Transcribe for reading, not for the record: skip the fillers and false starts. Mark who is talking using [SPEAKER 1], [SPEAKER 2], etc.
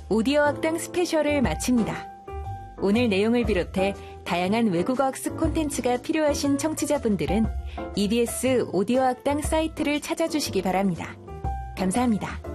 [SPEAKER 1] 오디오 학당 스페셜을 마칩니다. 오늘 내용을 비롯해 다양한 외국어 학습 콘텐츠가 필요하신 청취자분들은 EBS 오디오 학당 사이트를 찾아주시기 바랍니다. 감사합니다.